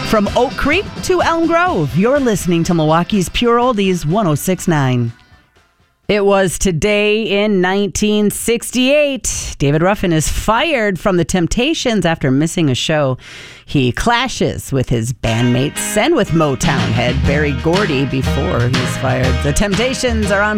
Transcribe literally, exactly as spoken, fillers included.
From Oak Creek to Elm Grove, you're listening to Milwaukee's Pure Oldies one oh six point nine. It was today in nineteen sixty-eight. David Ruffin is fired from the Temptations after missing a show. He clashes with his bandmates and with Motown head Berry Gordy before he's fired. The Temptations are on